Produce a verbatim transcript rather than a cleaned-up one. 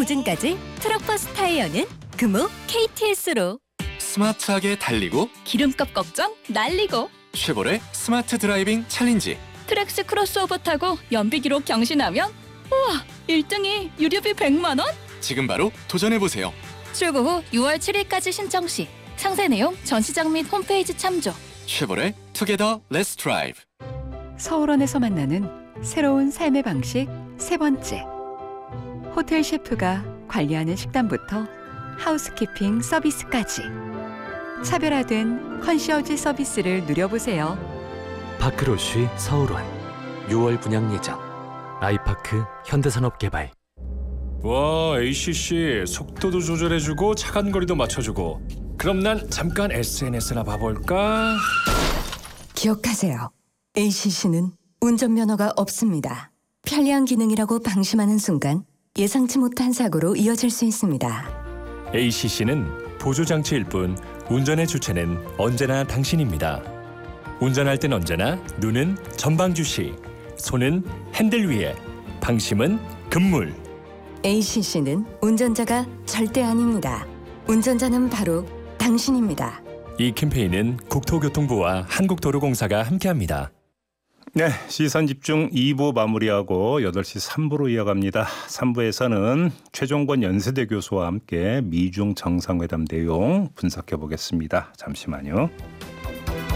보증까지 트럭버스 타이어는 금호 케이티에스로. 스마트하게 달리고 기름값 걱정 날리고. 쉐보레 스마트 드라이빙 챌린지. 트랙스 크로스오버 타고 연비 기록 경신하면 우와, 일 등이 유료비 백만 원? 지금 바로 도전해보세요. 출고 후 유월 칠일까지 신청 시 상세 내용 전시장 및 홈페이지 참조. 쉐보레 투게더 렛츠 드라이브. 서울원에서 만나는 새로운 삶의 방식 세 번째. 호텔 셰프가 관리하는 식단부터 하우스키핑 서비스까지 차별화된 컨시어지 서비스를 누려보세요. 파크로쉬 서울원 유월 분양 예정. 아이파크 현대산업개발. 와, 에이씨씨 속도도 조절해주고 차간거리도 맞춰주고. 그럼 난 잠깐 에스엔에스나 봐볼까? 기억하세요. 에이씨씨는 운전면허가 없습니다. 편리한 기능이라고 방심하는 순간 예상치 못한 사고로 이어질 수 있습니다. 에이씨씨는 보조장치일 뿐 운전의 주체는 언제나 당신입니다. 운전할 땐 언제나 눈은 전방 주시, 손은 핸들 위에, 방심은 금물. 에이씨씨는 운전자가 절대 아닙니다. 운전자는 바로 당신입니다. 이 캠페인은 국토교통부와 한국도로공사가 함께합니다. 네, 시선집중 이 부 마무리하고 여덟 시 삼 부로 이어갑니다. 삼 부에서는 최종권 연세대 교수와 함께 미중 정상회담 내용 분석해 보겠습니다. 잠시만요.